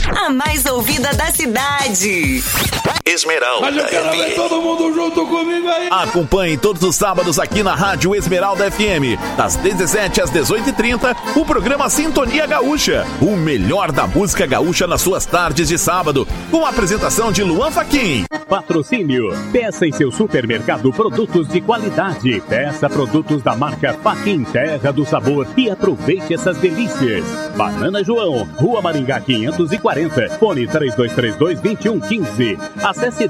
a mais ouvida da cidade. Esmeralda. Mas eu quero ver todo mundo junto comigo aí. Acompanhe todos os sábados aqui na Rádio Esmeralda FM, das 17 às 18h30, o programa Sintonia Gaúcha, o melhor da música gaúcha nas suas tardes de sábado, com a apresentação de Luan Fachin. Patrocínio. Peça em seu supermercado produtos de qualidade. Peça produtos da marca Fachin, Terra do Sabor, e aproveite essas delícias. Banana João, Rua Maringá 540, fone 3232-2115. Acesse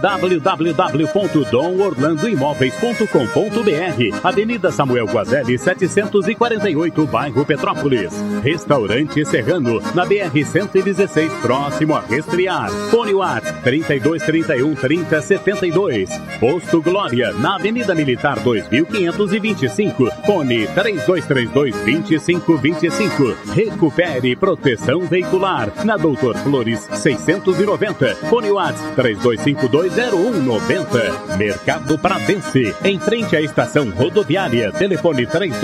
www.domorlandoimóveis.com.br. Avenida Samuel Guazelli 748, bairro Petrópolis. Restaurante Serrano, na BR-116, próximo a Resfriar. Fone WhatsApp 3231-3072. Posto Glória, na Avenida Militar 2525, fone 3232-2525. Recupere proteção veicular, na Doutor Flores 690, fone WhatsApp 32520190. Mercado Pradense, em frente à estação rodoviária, telefone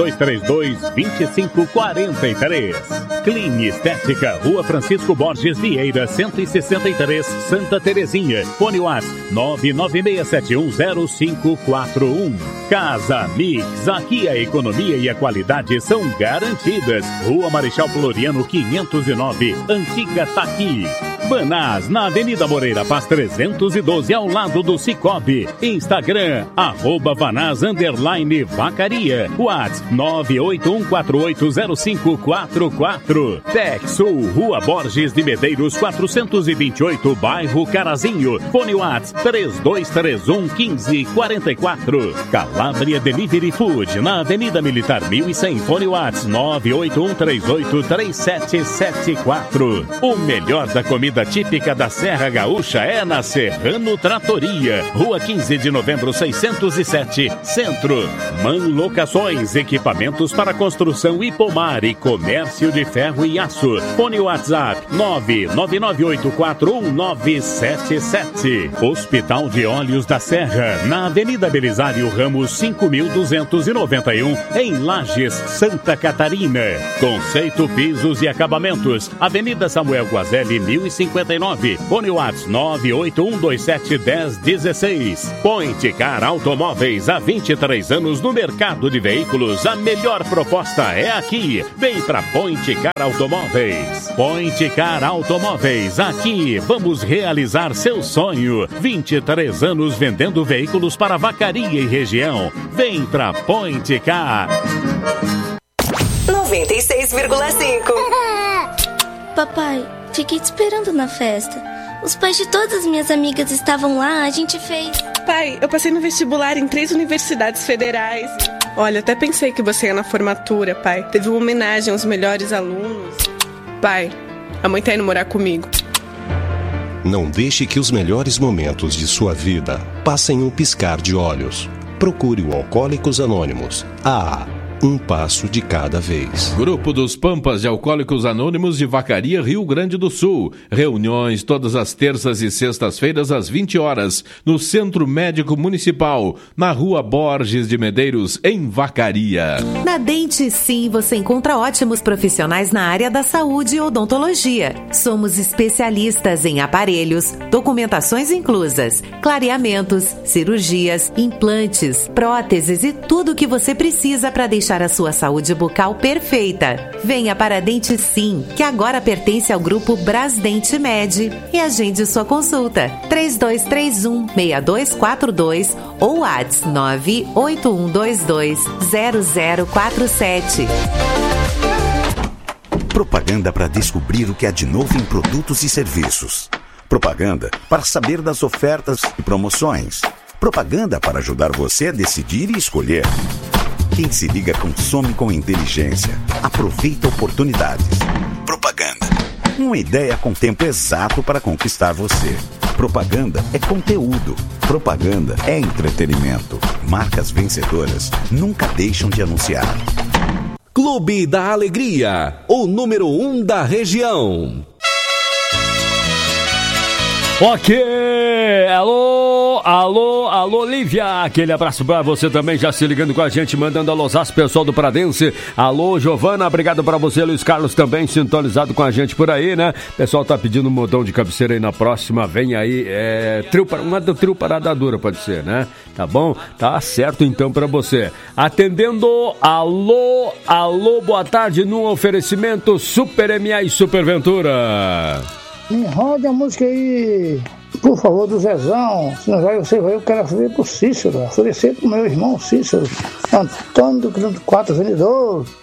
3232-2543. Clean Estética, Rua Francisco Borges Vieira 163, Santa Terezinha, fone WhatsApp 996710541. Casa Mix, aqui a economia e a qualidade são garantidas. Rua Marechal Floriano 509, Antiga Taqui. Banás, na Avenida Moreira Paz 312, ao lado do Cicobi. Instagram, @Vanaz_Vacaria. WhatsApp 981480544. Texul, Rua Borges de Medeiros 428, bairro Carazinho. Fone WhatsApp 3231-1544. Calabria Delivery Food, na Avenida Militar 1100. Fone WhatsApp 981383774. O melhor da comida típica da Serra Gaúcha é na Serrano Tratoria, Rua 15 de Novembro 607, Centro. Man Locações, equipamentos para construção e pomar e comércio de ferro e aço. Fone WhatsApp 999841977. Hospital de Olhos da Serra, na Avenida Belisário Ramos 5291, em Lages, Santa Catarina. Conceito Pisos e Acabamentos, Avenida Samuel Guazelli 1059, fone WhatsApp 981271016. Point Car Automóveis, há 23 anos no mercado de veículos. A melhor proposta é aqui. Vem pra Point Car Automóveis. Point Car Automóveis, aqui vamos realizar seu sonho. 23 anos vendendo veículos para Vacaria e região. Vem pra Point Car. 96,5. Papai, fiquei te esperando na festa. Os pais de todas as minhas amigas estavam lá, a gente fez... Pai, eu passei no vestibular em 3 universidades federais. Olha, até pensei que você ia na formatura, pai. Teve uma homenagem aos melhores alunos. Pai, a mãe tá indo morar comigo. Não deixe que os melhores momentos de sua vida passem um piscar de olhos. Procure o Alcoólicos Anônimos. Um passo de cada vez. Grupo dos Pampas de Alcoólicos Anônimos de Vacaria, Rio Grande do Sul. Reuniões todas as terças e sextas-feiras às 20 horas, no Centro Médico Municipal, na Rua Borges de Medeiros, em Vacaria. Na Dente Sim, você encontra ótimos profissionais na área da saúde e odontologia. Somos especialistas em aparelhos, documentações inclusas, clareamentos, cirurgias, implantes, próteses e tudo o que você precisa para deixar a sua saúde bucal perfeita. Venha para a Dente Sim, que agora pertence ao grupo Brasdente Med, e agende sua consulta. 3231-6242 ou WhatsApp 981220047. Propaganda para descobrir o que há de novo em produtos e serviços. Propaganda para saber das ofertas e promoções. Propaganda para ajudar você a decidir e escolher. Quem se liga consome com inteligência. Aproveita oportunidades. Propaganda. Uma ideia com tempo exato para conquistar você. Propaganda é conteúdo. Propaganda é entretenimento. Marcas vencedoras nunca deixam de anunciar. Clube da Alegria, o número 1 da região. Ok, alô, Alô, Lívia, aquele abraço pra você também, já se ligando com a gente, mandando alôzás, pessoal do Pradense. Alô, Giovana, obrigado pra você, Luiz Carlos também, sintonizado com a gente por aí, né? O pessoal tá pedindo um modão de cabeceira aí na próxima, vem aí, uma do trio Parada Dura, pode ser, né? Tá bom? Tá certo então pra você. Atendendo, alô, boa tarde, no oferecimento Super MA e Super Ventura. Me roda a música aí, por favor, do Zezão. Se não vai, você vai, eu quero fazer pro Cícero, oferecer pro meu irmão Cícero, Antônio do Quilômetro 4, vendedor.